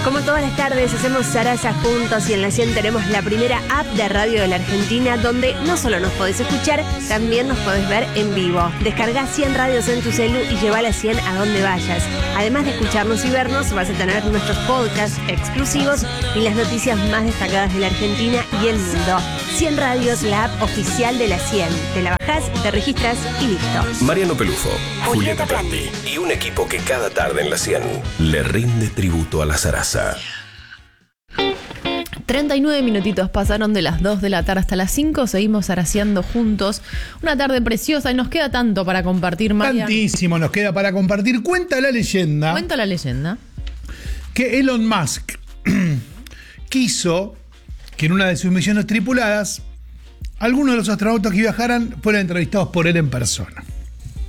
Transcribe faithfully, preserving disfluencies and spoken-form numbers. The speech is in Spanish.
Como todas las tardes hacemos Sarasa juntos y en la cien tenemos la primera app de radio de la Argentina donde no solo nos podés escuchar, también nos podés ver en vivo. Descargá cien radios en tu celu y lleva la cien a donde vayas. Además de escucharnos y vernos, vas a tener nuestros podcasts exclusivos y las noticias más destacadas de la Argentina y el mundo. cien radios, la app oficial de la cien. Te la bajás, te registras y listo. Mariano Pelufo, Julieta Prandi y un equipo que cada tarde en la cien le rinde tributo a la Sarasa. treinta y nueve minutitos pasaron de las dos de la tarde hasta las cinco. Seguimos araseando juntos. Una tarde preciosa y nos queda tanto para compartir, Marian. Tantísimo nos queda para compartir. Cuenta la leyenda. Cuenta la leyenda. Que Elon Musk quiso que en una de sus misiones tripuladas algunos de los astronautas que viajaran fueran entrevistados por él en persona.